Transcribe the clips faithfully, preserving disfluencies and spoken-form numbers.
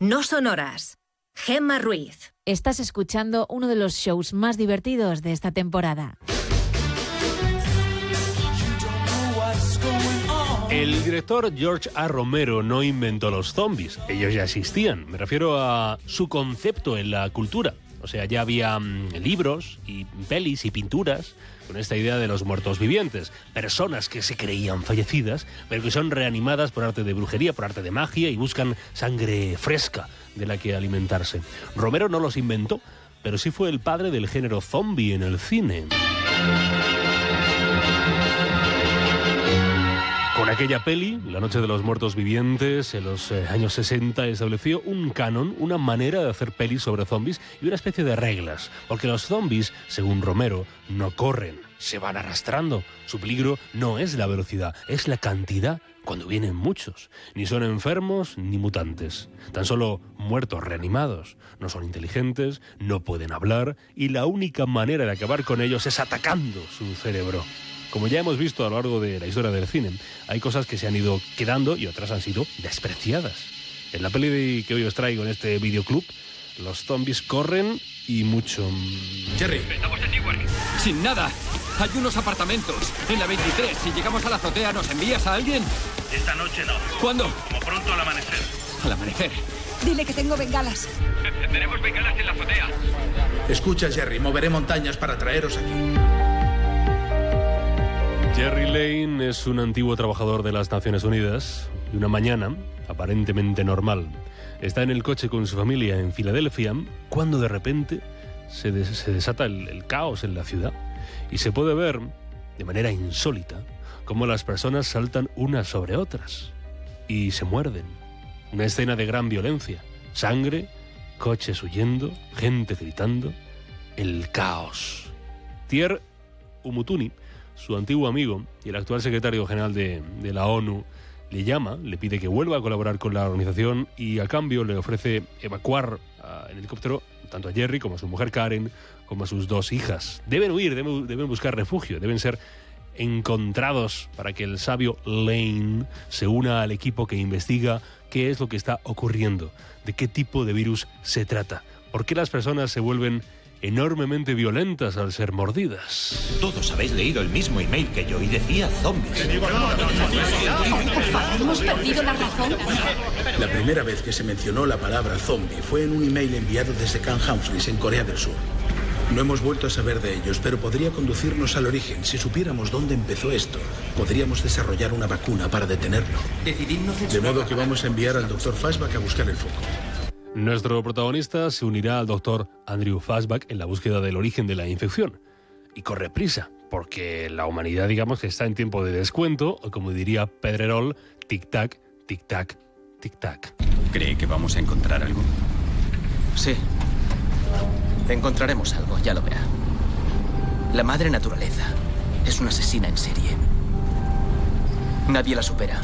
No son horas. Gemma Ruiz. Estás escuchando uno de los shows más divertidos de esta temporada. El director George A. Romero no inventó los zombies, ellos ya existían. Me refiero a su concepto en la cultura. O sea, ya había mmm, libros y pelis y pinturas con esta idea de los muertos vivientes. Personas que se creían fallecidas, pero que son reanimadas por arte de brujería, por arte de magia y buscan sangre fresca de la que alimentarse. Romero no los inventó, pero sí fue el padre del género zombie en el cine. Con aquella peli, La noche de los muertos vivientes, en los eh, años sesenta, estableció un canon, una manera de hacer pelis sobre zombies y una especie de reglas. Porque los zombies, según Romero, no corren, se van arrastrando. Su peligro no es la velocidad, es la cantidad cuando vienen muchos. Ni son enfermos ni mutantes, tan solo muertos reanimados. No son inteligentes, no pueden hablar y la única manera de acabar con ellos es atacando su cerebro. Como ya hemos visto a lo largo de la historia del cine, hay cosas que se han ido quedando y otras han sido despreciadas. En la peli que hoy os traigo en este videoclub, los zombies corren y mucho... Jerry. Estamos en Newark. Sin nada. Hay unos apartamentos en la veintitrés. Si llegamos a la azotea, ¿nos envías a alguien? Esta noche no. ¿Cuándo? Como pronto al amanecer. Al amanecer. Dile que tengo bengalas. Tenemos bengalas en la azotea. Escucha, Jerry, moveré montañas para traeros aquí. Jerry Lane es un antiguo trabajador de las Naciones Unidas y una mañana, aparentemente normal, está en el coche con su familia en Filadelfia cuando de repente se, des- se desata el, el caos en la ciudad y se puede ver, de manera insólita, cómo las personas saltan unas sobre otras y se muerden. Una escena de gran violencia, sangre, coches huyendo, gente gritando, el caos. Thierry Umutuni, su antiguo amigo y el actual secretario general de, de la ONU, le llama, le pide que vuelva a colaborar con la organización y a cambio le ofrece evacuar uh, en helicóptero tanto a Jerry como a su mujer Karen, como a sus dos hijas. Deben huir, deben, deben buscar refugio, deben ser encontrados para que el sabio Lane se una al equipo que investiga qué es lo que está ocurriendo, de qué tipo de virus se trata, por qué las personas se vuelven enormemente violentas al ser mordidas. Todos habéis leído el mismo email que yo y decía zombies. Por favor, hemos perdido la razón. La primera vez que se mencionó la palabra zombie fue en un email enviado desde Camp Humphreys, en Corea del Sur. No hemos vuelto a saber de ellos, pero podría conducirnos al origen. Si supiéramos dónde empezó esto, podríamos desarrollar una vacuna para detenerlo. De modo que vamos a enviar al doctor Fashback a buscar el foco. Nuestro protagonista se unirá al doctor Andrew Fashback en la búsqueda del origen de la infección. Y corre prisa, porque la humanidad, digamos, que está en tiempo de descuento, o como diría Pedrerol, tic-tac, tic-tac, tic-tac. ¿Cree que vamos a encontrar algo? Sí. Encontraremos algo, ya lo verá. La madre naturaleza es una asesina en serie. Nadie la supera.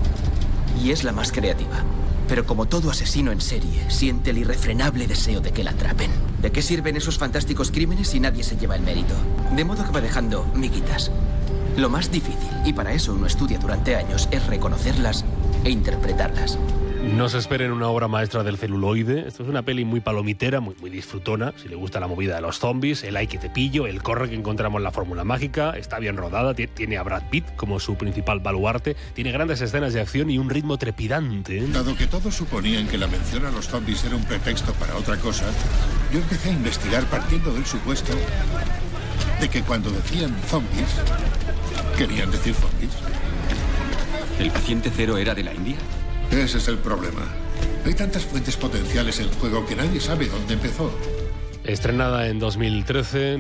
Y es la más creativa. Pero como todo asesino en serie, siente el irrefrenable deseo de que la atrapen. ¿De qué sirven esos fantásticos crímenes si nadie se lleva el mérito? De modo que va dejando miguitas. Lo más difícil, y para eso uno estudia durante años, es reconocerlas e interpretarlas. No se esperen una obra maestra del celuloide. Esto es una peli muy palomitera, muy, muy disfrutona. Si le gusta la movida de los zombies, el ay que te pillo, el corre que encontramos en la fórmula mágica, está bien rodada, tiene a Brad Pitt como su principal baluarte, tiene grandes escenas de acción y un ritmo trepidante. Dado que todos suponían que la mención a los zombies era un pretexto para otra cosa, yo empecé a investigar partiendo del supuesto de que cuando decían zombies, querían decir zombies. ¿El paciente cero era de la India? Ese es el problema. Hay tantas fuentes potenciales en juego que nadie sabe dónde empezó. Estrenada en dos mil trece...